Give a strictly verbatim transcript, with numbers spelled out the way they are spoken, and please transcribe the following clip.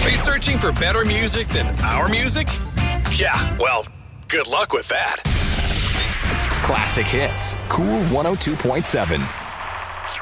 Are you searching for better music than our music? Yeah, well, good luck with that. Classic Hits, Cool one oh two point seven.